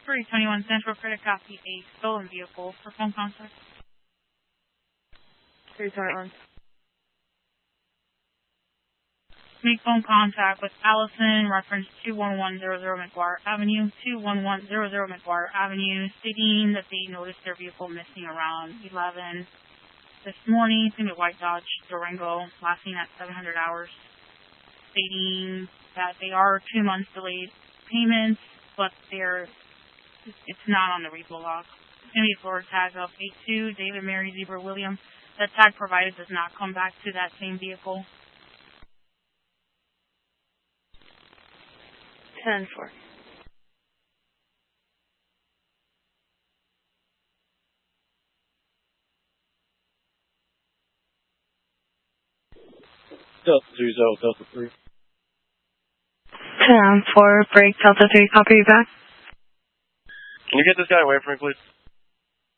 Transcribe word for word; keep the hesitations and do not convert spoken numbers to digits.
three twenty-one Central Credit copy a stolen vehicle for phone contact. three twenty-one. Make phone contact with Allison, reference two one one zero zero McGuire Avenue, two one one zero zero McGuire Avenue, stating that they noticed their vehicle missing around eleven this morning. It's in a white Dodge Durango, lasting at seven hundred hours, stating that they are two months delayed payments, but they're, it's not on the repo log. It's going to be a Florida tag of eight two David Mary Zebra William. The tag provided does not come back to that same vehicle. ten four. Delta two zero, Delta three. ten four, break Delta three, copy you back. Can you get this guy away from me, please?